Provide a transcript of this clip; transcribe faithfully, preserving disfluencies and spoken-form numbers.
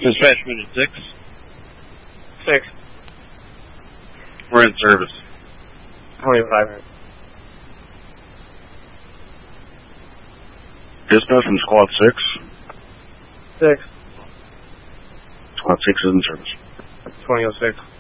Dispatch minute six. Six. We're in service. twenty-five. Dispatch from Squad six. Six. Squad six is in service. twenty oh six.